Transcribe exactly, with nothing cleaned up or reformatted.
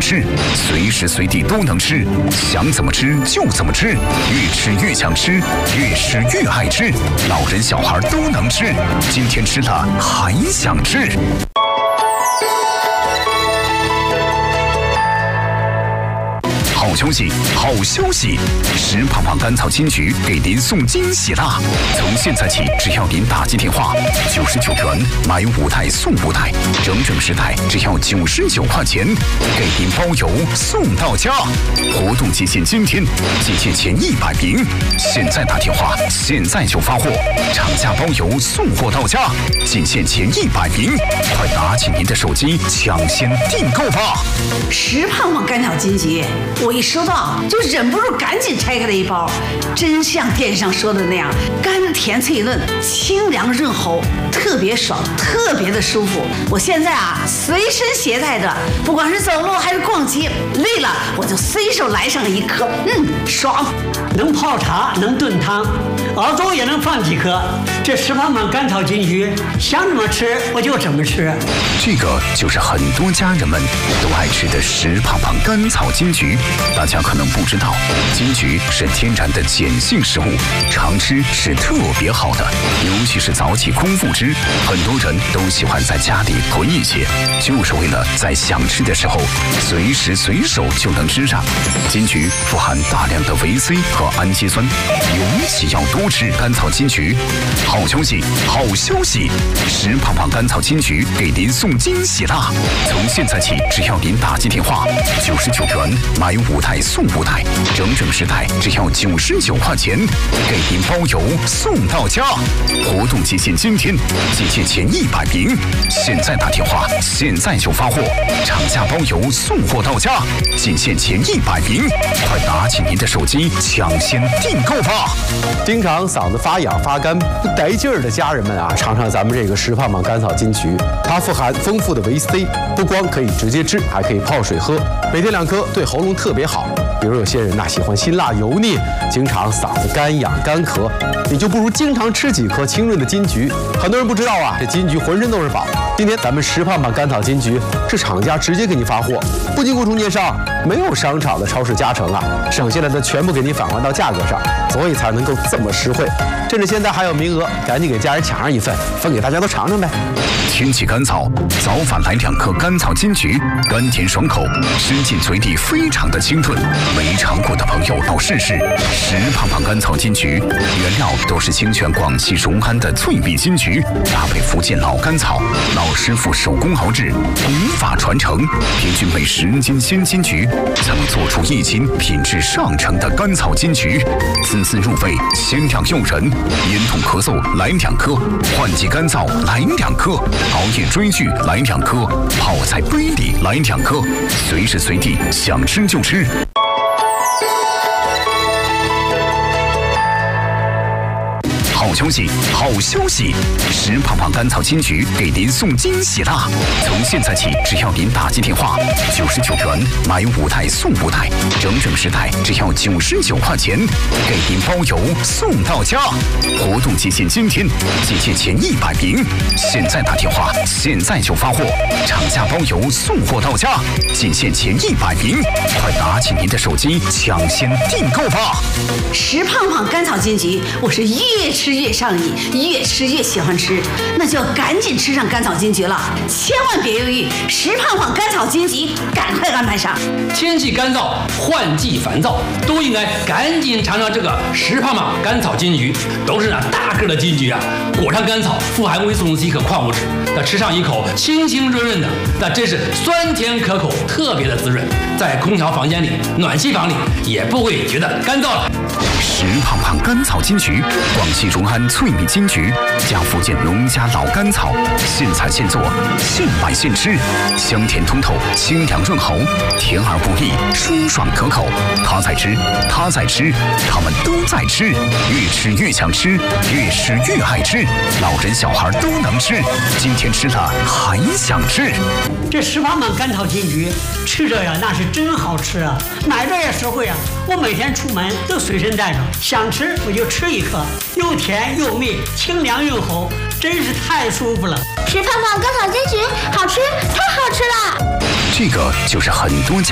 吃，随时随地都能吃，想怎么吃就怎么吃，越吃越想吃，越吃越爱吃，老人小孩都能吃，今天吃了还想吃。好消息，好消息！石胖胖甘草金桔给您送惊喜啦！从现在起，只要您打进电话九十九元买五袋送五袋，整整十袋只要九十九块钱，给您包邮送到家。活动期限今天，寄件前一百名，现在打电话，现在就发货，厂家包邮送货到家，寄件前一百名，快拿起您的手机抢先订购吧！ 石胖胖甘草金桔，我一收到就忍不住赶紧拆开了一包，真像电视上说的那样，甘甜脆嫩，清凉润喉，特别爽，特别的舒服。我现在啊，随身携带着，不管是走路还是逛街，累了我就随手来上一颗，嗯，爽。 能泡茶，能炖汤，熬粥也能放几颗。这石胖胖甘草金桔，想怎么吃我就怎么吃。 这个就是很多家人们都爱吃的石胖胖甘草金桔。大家可能不知道，金桔是天然的碱性食物，常吃是特别好的，尤其是早起空腹吃，很多人都喜欢在家里囤一些，就是为了在想吃的时候随时随手就能吃上。金桔富含大量的维 C 和氨基酸，尤其要多吃甘草金桔。好消息，好消息！石胖胖甘草金桔给您送惊喜啦！从现在起，只要您打进电话九十九元买五袋送五袋，整整十袋只要九十九块钱，给您包邮送到家。活动期限今天，寄件前一百名，现在打电话，现在就发货，厂家包邮送货到家，寄件前一百名，快拿起您的手机抢先订购吧！ 经常嗓子发痒发干不得劲儿的家人们啊，尝尝咱们这个石胖胖甘草金桔，它富含丰富的维 C， 不光可以直接吃，还可以泡水喝，每天两颗对喉咙特别好。比如有些人呐、啊、喜欢辛辣油腻，经常嗓子干痒干咳，你就不如经常吃几颗清润的金桔。很多人不知道啊，这金桔浑身都是宝。今天咱们石胖胖甘草金桔是厂家直接给你发货，不经过中间商，没有商场的超市加成啊，省下来的全部给你返还到价格上，所以才能够这么实惠。趁着现在还有名额，赶紧给家人抢上一份，分给大家都尝尝呗。 天气干燥，早晚来两颗甘草金桔，甘甜爽口，吃进嘴里非常的清炖。没尝过的朋友要试试石胖胖甘草金桔，原料都是清泉广汽荣安的脆蜜金桔，搭配福建老甘草，老师傅手工熬制，古法传承，平均每十斤鲜金桔才能做出一斤品质上乘的甘草金桔，滋滋入味，鲜亮诱人。咽痛咳嗽来两颗，换季干燥来两颗，熬夜追剧来两颗，泡在杯里来两颗，随时随地想吃就吃。好消息，好消息！石胖胖甘草金桔给您送惊喜啦！从现在起，只要您打进电话九十九元买五袋送五袋，整整十袋只要九十九块钱，给您包邮送到家。活动期限今天，寄件前一百名，现在打电话，现在就发货，厂家包邮送货到家，寄件前一百名，快拿起您的手机抢先订购吧！ 石胖胖甘草金桔，我是越吃越上瘾，越吃越喜欢吃，那就要赶紧吃上甘草金桔了，千万别犹豫，石胖胖甘草金桔，赶快安排上。 天气干燥，换季烦躁，都应该赶紧尝尝这个石胖胖甘草金桔，都是那大个的金桔啊，裹上甘草，富含维生素 C 和矿物质，那吃上一口清清润润的，那真是酸甜可口，特别的滋润，在空调房间里、暖气房里也不会觉得干燥了。 石胖胖甘草金桔，广汽荣安脆蜜金桔加福建农家老甘草，现采现做，现买现吃，香甜通透，清凉润喉，甜而不腻，舒爽可口。他在吃，他在吃，他们都在吃，越吃越想吃，越吃越爱吃，老人小孩都能吃，今天吃了还想吃。 这石胖胖甘草金桔吃着呀，那是真好吃啊，买着也实惠啊。我每天出门都随身带着，想吃我就吃一颗，又甜又蜜，清凉润喉，真是太舒服了。 石胖胖甘草金桔好吃，太好吃了。 这个就是很多家